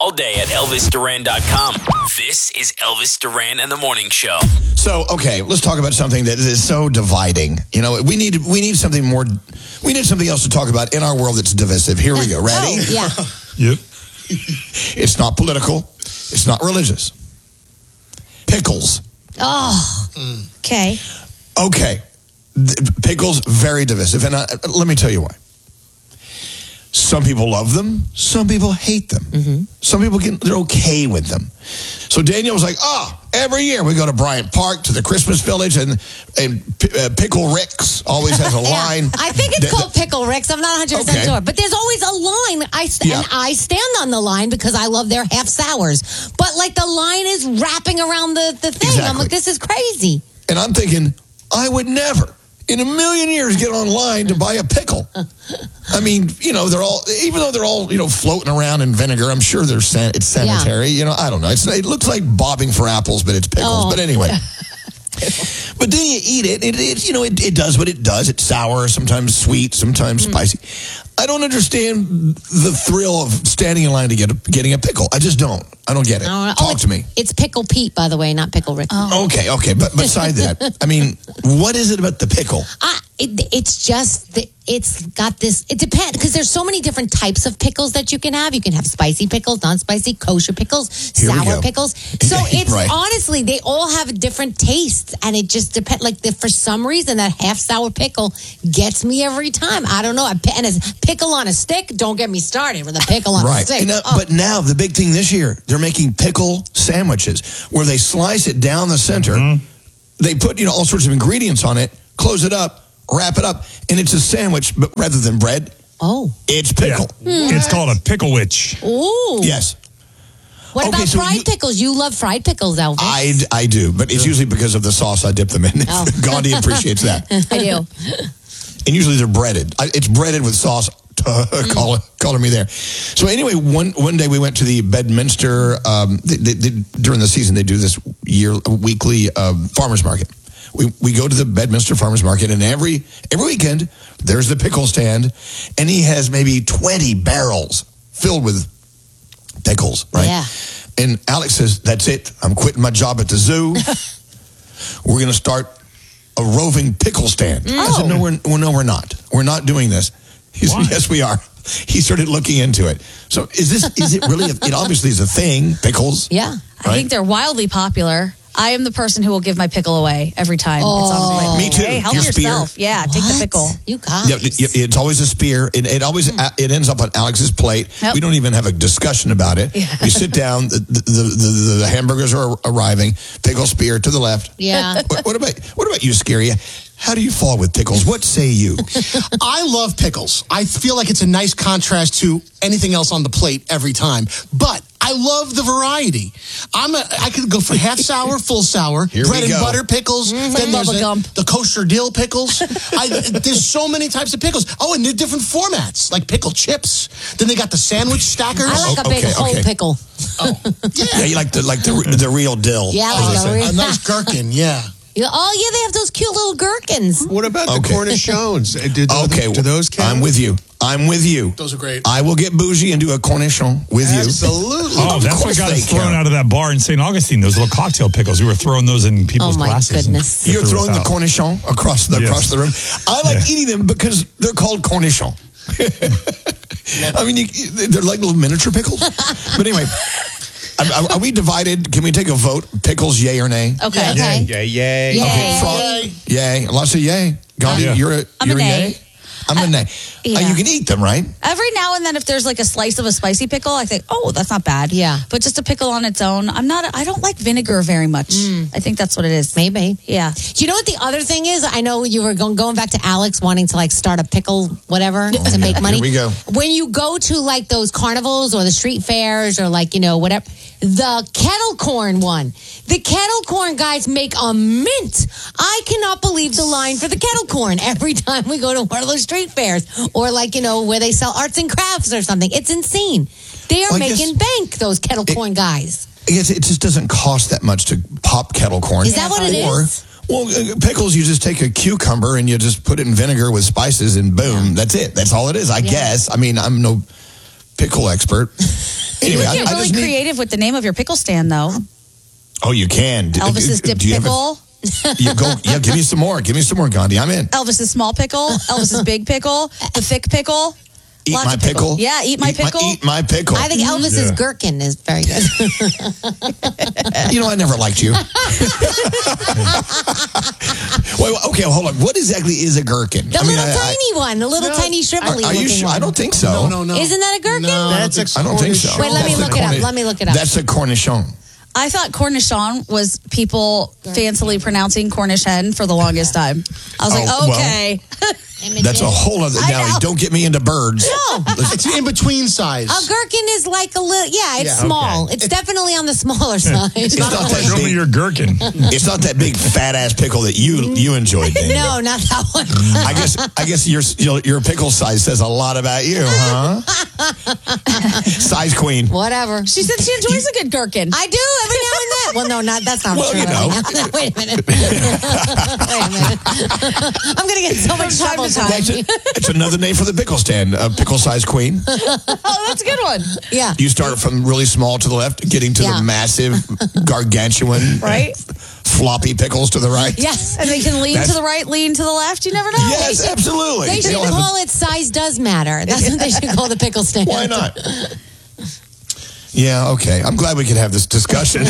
all day at ElvisDuran.com. This is Elvis Duran and the Morning Show. So, okay, let's talk about something that is so dividing. You know, we need something more. We need something else to talk about in our world that's divisive. Here we go. Ready? Oh, yeah. Yep. It's not political. It's not religious. Pickles. Oh, okay. Okay. Pickles, very divisive. And let me tell you why. Some people love them. Some people hate them. Mm-hmm. Some people they're okay with them. So Daniel was like, every year we go to Bryant Park to the Christmas Village and Pickle Rick's always has a line. I think it's called Pickle Rick's. I'm not 100% sure. But there's always a line. And I stand on the line because I love their half sours. But like the line is wrapping around the thing. Exactly. I'm like, this is crazy. And I'm thinking, I would never in a million years get online to buy a pickle. I mean, you know, even though they're all, you know, floating around in vinegar, I'm sure it's sanitary. Yeah. You know, I don't know. It looks like bobbing for apples, but it's pickles. But anyway. But then you eat it, and it does what it does. It's sour, sometimes sweet, sometimes spicy. I don't understand the thrill of standing in line to getting a pickle. I just don't. I don't get it. Talk to me. It's Pickle Pete, by the way, not Pickle Rick. Oh. Okay. But beside that, I mean, what is it about the pickle? It's just it's got this. It depends because there's so many different types of pickles that you can have. You can have spicy pickles, non-spicy, kosher pickles, sour pickles. So it's honestly, they all have different tastes, and it just depends. Like for some reason, that half sour pickle gets me every time. I don't know. And it's pickle on a stick. Don't get me started with a pickle on a stick. But now the big thing this year, they're making pickle sandwiches where they slice it down the center. Mm-hmm. They put all sorts of ingredients on it, close it up, wrap it up, and it's a sandwich, but rather than bread, it's pickle. Yeah. It's called a pickle witch. Ooh. Yes. What about fried pickles? You love fried pickles, Elvis. I do, but it's usually because of the sauce I dip them in. Gandhi appreciates that. I do. And usually they're breaded. It's breaded with sauce. Calling me there. So anyway, one day we went to the Bedminster. During the season, they do this weekly farmers market. We go to the Bedminster Farmers Market, and every weekend there's the pickle stand, and he has maybe 20 barrels filled with pickles, right? Yeah. And Alex says, "That's it. I'm quitting my job at the zoo. We're going to start a roving pickle stand." I said, "No, we're not. We're not doing this." He said, "Yes, we are." He started looking into it. So is it really? It obviously is a thing. Pickles. Yeah, right? I think they're wildly popular. I am the person who will give my pickle away every time it's on the plate. Me too. Hey, help yourself. Spear. Yeah, take the pickle. You got it. It's always a spear. It always it ends up on Alex's plate. Yep. We don't even have a discussion about it. Yeah. We sit down. The hamburgers are arriving. Pickle spear to the left. Yeah. What about you, Scary? How do you fall with pickles? What say you? I love pickles. I feel like it's a nice contrast to anything else on the plate every time. But I love the variety. I could go for half sour, full sour, bread and butter pickles. Then there's the kosher dill pickles. There's so many types of pickles. Oh, and they're different formats, like pickle chips. Then they got the sandwich stackers. I like a big whole pickle. Oh, yeah, you like the real dill. Yeah, a nice gherkin. Yeah. Oh, yeah, they have those cute little gherkins. What about the cornichons? Do those count? I'm with you. Those are great. I will get bougie and do a cornichon with you. Absolutely. Oh, that's what got us thrown out of that bar in St. Augustine, those little cocktail pickles. We were throwing those in people's glasses. Oh, my goodness. You're throwing the cornichon across the room. I like eating them because they're called cornichon. I mean, they're like little miniature pickles. But anyway... Are we divided? Can we take a vote? Pickles, yay or nay? Okay. Yay. Okay, yay. Lots of yay. Gandhi, you're a yay? I'm a nay. Yeah. You can eat them, right? Every now and then, if there's like a slice of a spicy pickle, I think, that's not bad. Yeah. But just a pickle on its own, I don't like vinegar very much. I think that's what it is. Maybe. Yeah. Do you know what the other thing is? I know you were going back to Alex wanting to start a pickle, whatever, to make money. Here we go. When you go to like those carnivals or the street fairs or like, whatever, the kettle corn one. The kettle corn guys make a mint. I cannot believe the line for the kettle corn every time we go to one of those street fairs or like, where they sell arts and crafts or something. It's insane. They are making bank, those kettle corn guys. I guess it just doesn't cost that much to pop kettle corn. Is that what it is? Well, pickles, you just take a cucumber and you just put it in vinegar with spices and boom, that's it. That's all it is, I guess. I mean, I'm no pickle expert. Anyway, You get really creative with the name of your pickle stand, though. Oh, you can. Elvis's dip pickle. Give me some more. Give me some more, Gandhi. I'm in. Elvis's small pickle. Elvis's big pickle. The thick pickle. Eat Lots my of pickle. Yeah, eat my pickle. Eat my pickle. I think Elvis's gherkin is very good. I never liked you. Wait, okay, hold on. What exactly is a gherkin? The tiny one, the little tiny shrivelly Are you sure? one. I don't think so. No. Isn't that a gherkin? No, I don't think so. Wait, let me look it up. Let me look it up. That's a cornichon. I thought cornichon was people fancily pronouncing Cornish hen for the longest time. I was like, okay. That's a whole other. Now, don't get me into birds. No. It's in between size. A gherkin is like a little, it's small. Okay. It's definitely on the smaller side. It's not that Show me your gherkin. It's not that big fat ass pickle that you enjoyed, Daniel. No, not that one. I guess your pickle size says a lot about you, huh? Size queen. Whatever. She said she enjoys a good gherkin. I do every now and then. Well, no, that's not true. Wait a minute. I'm going to get so much trouble. It's another name for the pickle stand, pickle size queen. Oh, that's a good one. Yeah. You start from really small to the left, getting to the massive, gargantuan, right? Floppy pickles to the right. Yes, and they can lean to the right, lean to the left. You never know. Yes, absolutely. They should call it size does matter. That's what they should call the pickle stand. Why not? Yeah, okay. I'm glad we could have this discussion.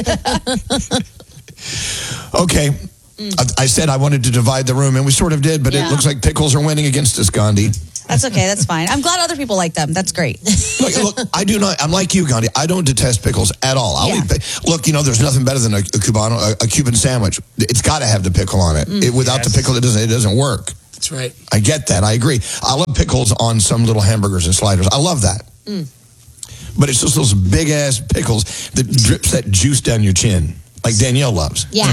Okay. I said I wanted to divide the room, and we sort of did, but it looks like pickles are winning against us, Gandhi. That's okay. That's fine. I'm glad other people like them. That's great. Look, I do not. I'm like you, Gandhi. I don't detest pickles at all. I'll eat. Look, there's nothing better than a Cuban sandwich. It's got to have the pickle on it. Without the pickle, it doesn't work. That's right. I get that. I agree. I love pickles on some little hamburgers and sliders. I love that. But it's just those big ass pickles that drips that juice down your chin. Like Danielle loves. Yeah.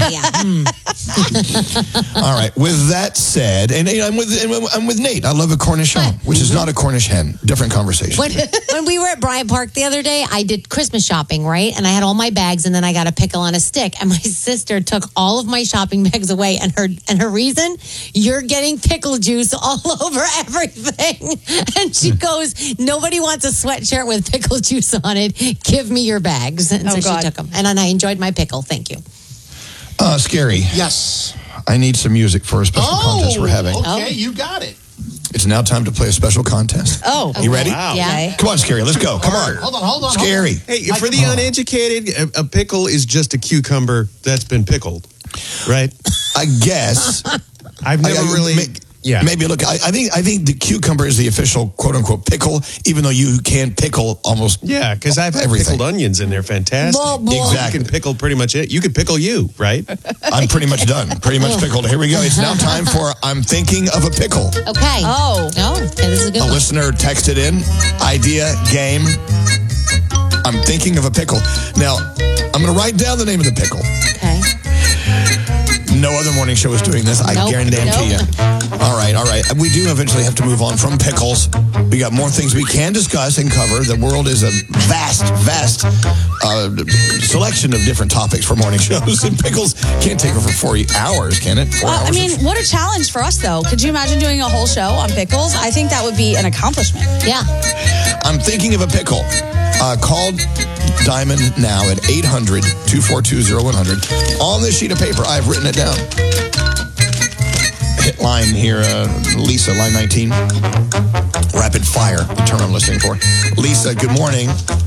All right. With that said, and I'm with Nate. I love a Cornichon, which is not a Cornish hen. Different conversation. When we were at Bryant Park the other day, I did Christmas shopping, right? And I had all my bags, and then I got a pickle on a stick. And my sister took all of my shopping bags away, and her reason, you're getting pickle juice all over everything. And she goes, nobody wants a sweatshirt with pickle juice on it. Give me your bags. And so she took them, and then I enjoyed my pickle. Thank you. Scary. Yes. I need some music for a special contest we're having. Okay, you got it. It's now time to play a special contest. Oh. You ready? Wow. Yeah. Come on, Scary. Let's go. Come on. Hold on. Scary. Hey, for the uneducated, a pickle is just a cucumber that's been pickled, right? I guess. I've never really... Maybe look. I think the cucumber is the official quote unquote pickle, even though you can pickle almost. Yeah, because I've had pickled onions and they're fantastic. Exactly. You can pickle pretty much it. You could pickle you, right? I'm pretty much done. Pretty much pickled. Here we go. It's now time for I'm thinking of a pickle. Okay. Okay, this is a good one. Listener texted in idea game. I'm thinking of a pickle. Now I'm going to write down the name of the pickle. Okay. No other morning show is doing this. I guarantee you. All right. We do eventually have to move on from pickles. We got more things we can discuss and cover. The world is a vast selection of different topics for morning shows. And pickles can't take over 4 hours, can it? 4 hours. I mean, what a challenge for us, though. Could you imagine doing a whole show on pickles? I think that would be an accomplishment. Yeah. I'm thinking of a pickle. Called Diamond now at 800-242-0100. On this sheet of paper, I've written it down. Hit line here, Lisa, line 19. Rapid fire, the term I'm listening for. Lisa, good morning.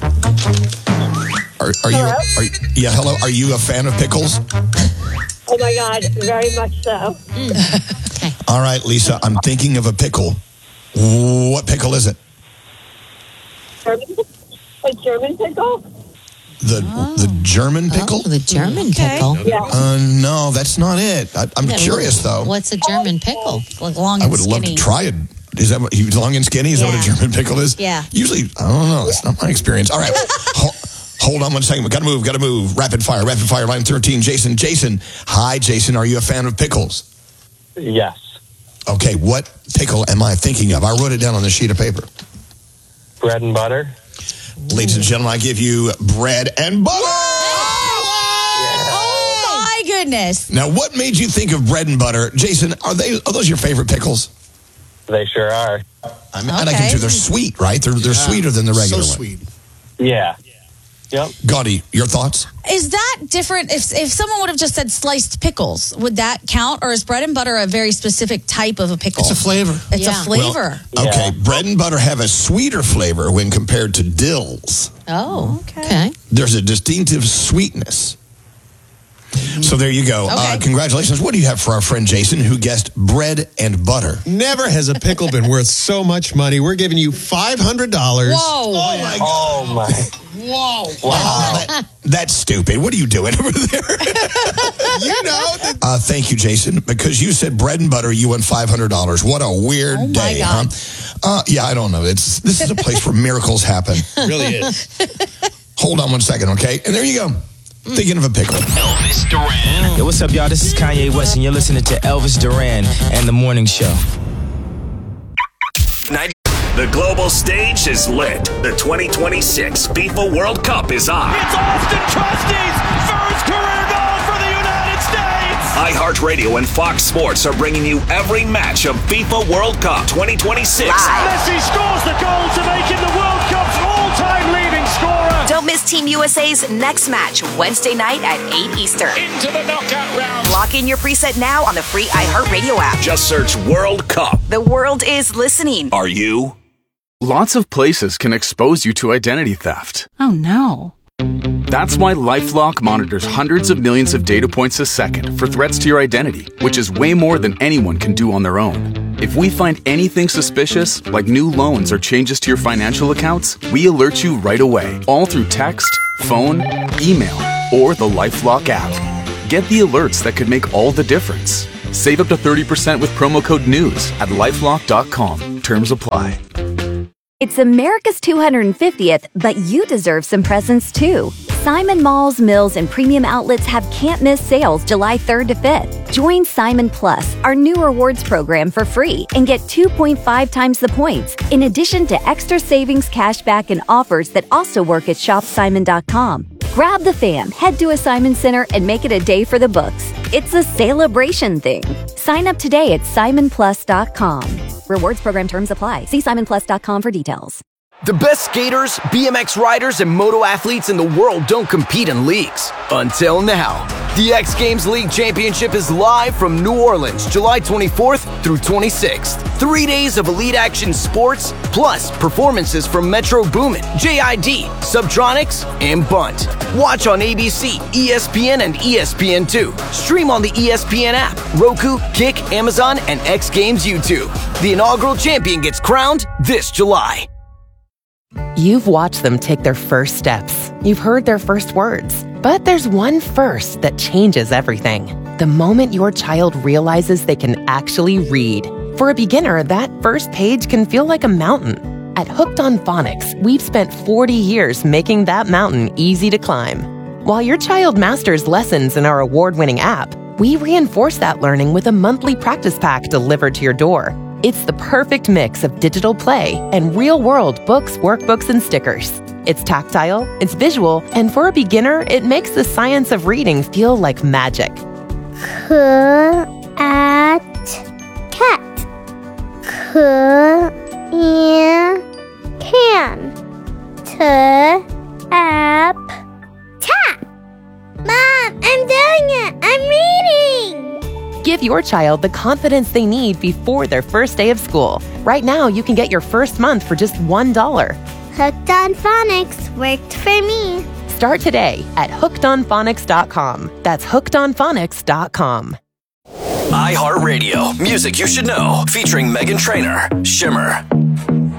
Hello? Are you a fan of pickles? Oh my God, very much so. Okay. All right, Lisa, I'm thinking of a pickle. What pickle is it? A German pickle? The German pickle? The German pickle? Yeah. No, that's not it. I'm curious, though. What's a German pickle? Like long I and would skinny. love to try it. Is that what long and skinny? Is that what a German pickle is? Yeah. Usually, I don't know. That's not my experience. All right. Hold on 1 second. We got to move. Rapid fire, line 13. Jason. Hi, Jason. Are you a fan of pickles? Yes. Okay, what pickle am I thinking of? I wrote it down on this sheet of paper. Bread and butter. Ladies and gentlemen, I give you bread and butter. Oh my goodness! Now, what made you think of bread and butter, Jason? Are those your favorite pickles? They sure are. And I can too. They're sweet, right? They're sweeter than the regular one. So sweet. Yeah. Yep. Gaudi, your thoughts? Is that different? If someone would have just said sliced pickles, would that count? Or is bread and butter a very specific type of a pickle? It's a flavor. It's a flavor. Well, okay, bread and butter have a sweeter flavor when compared to dills. Oh, okay. There's a distinctive sweetness. So there you go. Okay. Congratulations. What do you have for our friend Jason, who guessed bread and butter? Never has a pickle been worth so much money. We're giving you $500. Whoa. Oh, my God. Oh, my. Whoa. Wow. That's stupid. What are you doing over there? You know. Thank you, Jason. Because you said bread and butter, you won $500. What a weird day, God. huh? Yeah, I don't know. This is a place where miracles happen. It really is. Hold on one second, okay? And there you go. Thinking of a pickle. Elvis Duran. Yo, what's up, y'all? This is Kanye West, and you're listening to Elvis Duran and The Morning Show. The global stage is lit. The 2026 FIFA World Cup is on. It's Austin Trusty's first career goal for the United States. iHeartRadio and Fox Sports are bringing you every match of FIFA World Cup 2026. Messi scores the goal to make him the World Cup's all-time leading scorer. Don't miss Team USA's next match Wednesday night at 8 Eastern. Into the knockout round. Lock in your preset now on the free iHeartRadio app. Just search World Cup. The world is listening. Are you? Lots of places can expose you to identity theft. Oh, no. That's why LifeLock monitors hundreds of millions of data points a second for threats to your identity, which is way more than anyone can do on their own. If we find anything suspicious, like new loans or changes to your financial accounts, we alert you right away, all through text, phone, email, or the LifeLock app. Get the alerts that could make all the difference. Save up to 30% with promo code NEWS at LifeLock.com. Terms apply. It's America's 250th, but you deserve some presents too. Simon Malls, Mills, and Premium Outlets have can't-miss sales July 3rd to 5th. Join Simon Plus, our new rewards program, for free and get 2.5 times the points, in addition to extra savings, cashback, and offers that also work at shopsimon.com. Grab the fam, head to a Simon Center, and make it a day for the books. It's a celebration thing. Sign up today at simonplus.com. Rewards program terms apply. See simonplus.com for details. The best skaters, BMX riders, and moto athletes in the world don't compete in leagues. Until now. The X Games League Championship is live from New Orleans, July 24th through 26th. 3 days of elite action sports, plus performances from Metro Boomin, JID, Subtronics, and Bunt. Watch on ABC, ESPN, and ESPN2. Stream on the ESPN app, Roku, Kick, Amazon, and X Games YouTube. The inaugural champion gets crowned this July. You've watched them take their first steps. You've heard their first words. But there's one first that changes everything. The moment your child realizes they can actually read. For a beginner, that first page can feel like a mountain. At Hooked on Phonics, we've spent 40 years making that mountain easy to climb. While your child masters lessons in our award-winning app, we reinforce that learning with a monthly practice pack delivered to your door. It's the perfect mix of digital play and real-world books, workbooks, and stickers. It's tactile, it's visual, and for a beginner, it makes the science of reading feel like magic. Cat. Can. Tap. Mom, I'm doing it. I'm reading. Give your child the confidence they need before their first day of school. Right now, you can get your first month for just $1. Hooked on Phonics worked for me. Start today at hookedonphonics.com. That's hookedonphonics.com. iHeartRadio, music you should know, featuring Meghan Trainor, Shimmer.